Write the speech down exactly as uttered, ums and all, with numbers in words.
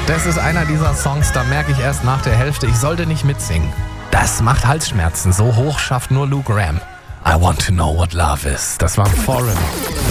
Das ist einer dieser Songs, da merke ich erst nach der Hälfte, ich sollte nicht mitsingen. Das macht Halsschmerzen. So hoch schafft nur Lou Gramm. I want to know what love is. Das war Foreign.